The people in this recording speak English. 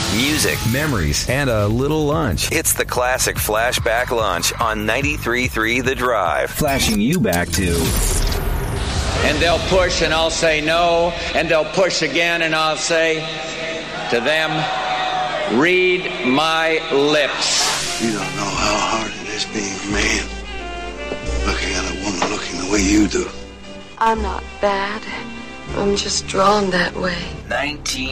music, memories, and a little lunch. It's the classic Flashback Lunch on 93.3 The Drive. Flashing you back to... And they'll push and I'll say no, and they'll push again and I'll say to them, read my lips. You don't know how hard it is being a man, looking at a woman looking the way you do. I'm not bad. I'm just drawn that way. 19